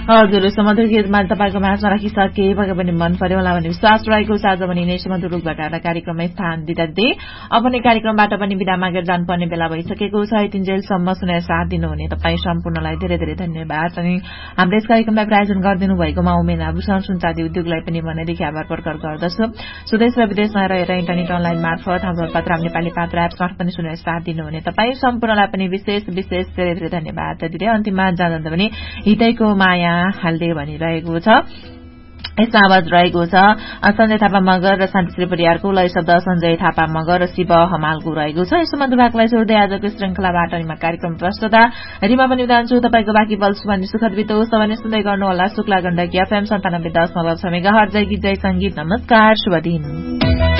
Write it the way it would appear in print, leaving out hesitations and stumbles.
हजुर समुद्र गीतमा तपाईँको माझमा राखिसके पक्कै पनि मन पर्यो होला भन्ने विश्वास रहेको छ। आज पनि नै समुद्र रूपबाट कार्यक्रममा स्थान दिँदै अब नै कार्यक्रमबाट पनि बिदा मागेर जानुपर्ने बेला भइसकेको छ। यतिन्जेलसम्म सुनेर साथ दिनुहुने तपाईँ सम्पूर्णलाई धेरै धेरै धन्यवाद। अनि हाम्रो यस कार्यक्रमलाई प्रायोजन गरिदिनु भएकोमा उमेन आभूषण सुनचाँदी उद्योगलाई पनि भनेदेखि आभार प्रकट गर्दछु। स्वदेश र विदेशमा रहेर इन्टरनेट अनलाइन मार्फत हाम्रो पत्र नेपाली पात्र एप्समा पनि सुनेर साथ दिनुहुने तपाईँ सम्पूर्णलाई पनि विशेष विशेष धेरै धेरै धन्यवाद दिँदै अन्तिममा जाँदा पनि हितैको माया हाल्दै भनिरहेको छ। यसमा आवाज रहेको छ सञ्जय थापा मगर र शान्तिश्री परियारको, लय शब्द सञ्जय थापा मगर र शिव हमालको रहेको छ। यसो मधुभागलाई जोड्दै आजको श्रृंखलाबाट कार्यक्रम प्रस्तुता रिमा पनि जान्छु। तपाईँको बाँकी पल सुभानी सुखद बितोस् भने सुन्दै गर्नुहोला शुक्ला गण्डकी FM 97.6 मेगाहर्ज। जय गीत जय संगीत। नमस्कार, शुभ दिन।